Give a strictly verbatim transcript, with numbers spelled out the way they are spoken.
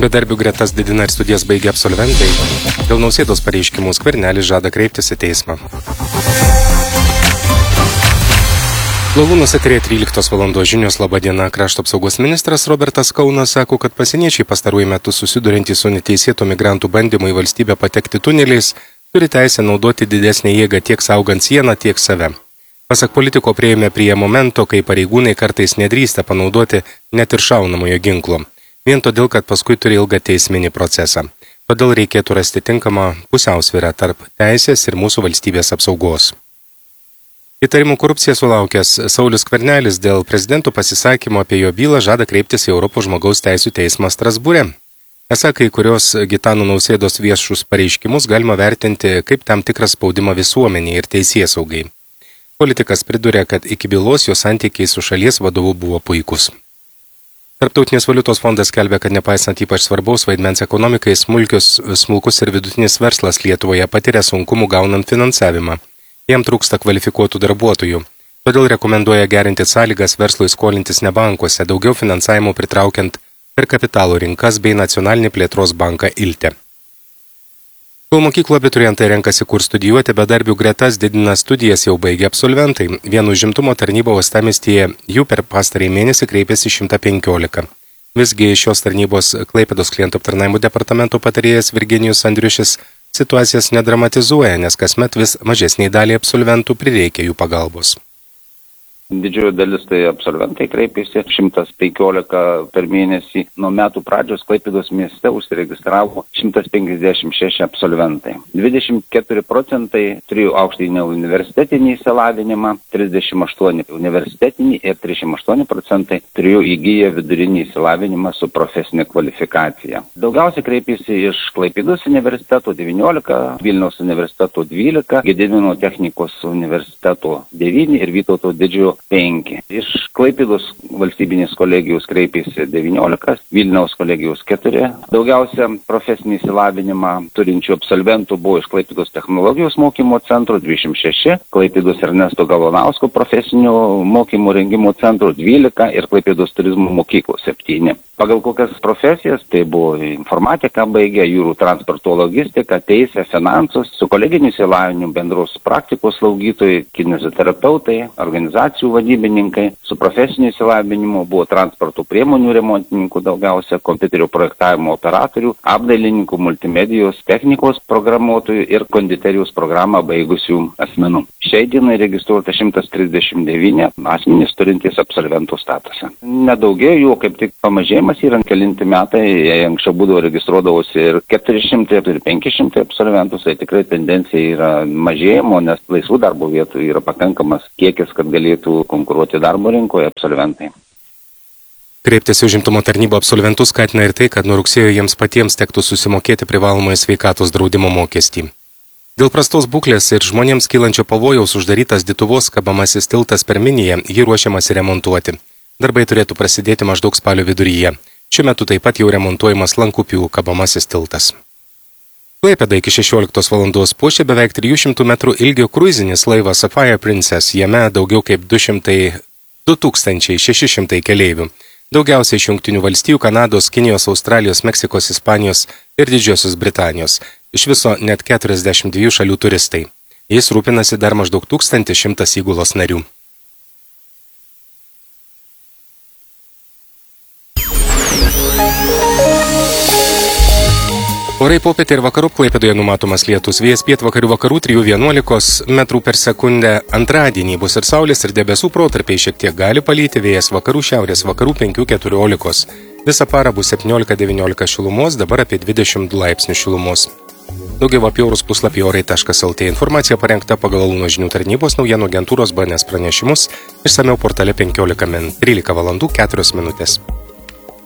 Bedarbių gretas didina ir studijas baigę absolventai. Dėl Nausėdos pareiškimų Skvernelis žada kreiptis į teismą. Lalūnus eterėje tryliktos valandos žinios. Labą dieną. Krašto apsaugos ministras Robertas Kaunas sako, kad pasieniečiai pastaruoju metu susiduriantys su neteisėtų migrantų bandymu į valstybę patekti tuneliais turi teisę naudoti didesnę jėgą tiek saugant sieną, tiek save. Pasak politiko, priėjome prie momento, kai pareigūnai kartais nedrįsta panaudoti net ir šaunamojo ginklo. Vien todėl, kad paskui turi ilgą teisminį procesą. Todėl reikėtų rasti tinkamą pusiausvyrą tarp teisės ir mūsų valstybės apsaugos. Įtarimų korupcija sulaukęs Saulius Skvernelis dėl prezidento pasisakymo apie jo bylą žada kreiptis į Europos žmogaus teisių teismą Strasbūre. Esą kai kurios Gitano Nausėdos viešus pareiškimus galima vertinti kaip tam tikrą spaudimą visuomeniai ir teisėsaugai. Politikas pridūrė, kad iki bylos jo santykiai su šalies vadovu buvo puikus. Tarptautinės valiutos fondas skelbia, kad nepaisant ypač svarbaus vaidmens ekonomikai, smulkius, smulkus ir vidutinis verslas Lietuvoje patiria sunkumų gaunant finansavimą. Jam trūksta kvalifikuotų darbuotojų. Todėl rekomenduoja gerinti sąlygas verslui skolintis ne bankuose, daugiau finansavimo pritraukiant per kapitalo rinkas bei nacionalinį plėtros banką Ilte. Kol mokyklų abiturientai renkasi kur studijuoti, bedarbių gretas didina studijas jau baigę absolventai. Vienu užimtumo tarnybo uostamiestyje jų per pastarąjį mėnesį kreipėsi šimtas penkiolika. Visgi šios tarnybos Klaipėdos klientų aptarnavimo departamento patarėjas Virginijus Andriušis situacijas nedramatizuoja, nes kasmet vis mažesniai daliai absolventų prireikia jų pagalbos. Didžioji dalis tai absolventai kreipėsi, šimtas penkiolika per mėnesį. Nuo metų pradžios Klaipėdos mieste užsiregistravo šimtas penkiasdešimt šeši absolventai. dvidešimt keturi procentai turėjo aukštąjį universitetinį išsilavinimą, trisdešimt aštuoni universitetinį ir trisdešimt aštuoni procentai turėjo įgiję vidurinį išsilavinimą su profesinė kvalifikacija. Daugiausiai kreipėsi iš Klaipėdos universiteto devyniolika, Vilniaus universiteto dvylika, Gedimino technikos universiteto devyni ir Vytauto Didžiojo penki. Iš Klaipėdos valstybinės kolegijos kreipėsi devyniolika, Vilniaus kolegijos keturi. Daugiausia profesinį išsilavinimą turinčių absolventų buvo iš Klaipėdos technologijos mokymo centro dvidešimt šeši, Klaipėdos Ernesto Galvanausko profesinio mokymo rengimo centro dvylika ir Klaipėdos turizmo mokyklos septyni. Pagal kokias profesijas, tai buvo informatika baigė, jūrų transporto logistika, teisė, finansus, su koleginiu išsilavinimu bendros praktikos slaugytojai, kineziterapeutai, organizacijų vadybininkai, su profesiniu išsilavinimu buvo transporto priemonių remontininkų daugiausia, kompiuterio projektavimo operatorių, apdailininkų, multimedijos, technikos programuotojų ir konditerijos programą baigusių asmenų. Šiai dienai registruota šimtas trisdešimt devyni asmenys turintys absolventų statusą. Nedaugėjo jų, kaip tik pamažėjimas yra kelinti metai, jei anksčiau būdavo registruodavosi ir keturi šimtai ir penki šimtai absolventų, tai tikrai tendencija yra mažėjimo, nes laisvų darbo vietų yra pakankamas kiekis, kad galėtų konkuruoti darbo rinkoje absolventai. Kreiptis į užimtumo tarnybą absolventus skatina ir tai, kad nuo rugsėjo jiems patiems tektų susimokėti privalomąjį sveikatos draudimo mokestį. Dėl prastos būklės ir žmonėms kylančio pavojaus uždarytas Dituvos kabamasis tiltas per Miniją, jį ruošiamasi remontuoti. Darbai turėtų prasidėti maždaug spalio viduryje. Šiuo metu taip pat jau remontuojamas Lankupių kabamasis tiltas. Klaipėdą iki šešioliktos valandos puošia beveik trijų šimtų metrų ilgio kruizinis laivas Sapphire Princess, jame daugiau kaip du tūkstančiai šeši šimtai keleivių. Daugiausiai iš Jungtinių valstijų, Kanados, Kinijos, Australijos, Meksikos, Ispanijos ir Didžiosios Britanijos. Iš viso net keturiasdešimt dvi šalių turistai. Jais rūpinasi dar maždaug tūkstantis šimtas įgulos narių. Orai popietė ir vakarop Klaipėdoje numatomas lietus, vėjas pietvakarių vakarų trijų vienuolikos metrų per sekundę. Antradienį bus ir saulės ir debesų protarpiai, šiek tiek gali palyti, vėjas vakarų šiaurės vakarų penkių keturiolikos. Visą parą bus septyniolika devyniolika šilumos, dabar apie dvidešimt du laipsnių šilumos. Daugiau apie orus puslapį orai taškas lt. Informacija parengta pagal Lalūno žinių tarnybos naujienų agentūros B N S pranešimus, išsamiau portale penkiolika min, trylika valandų keturios minutės.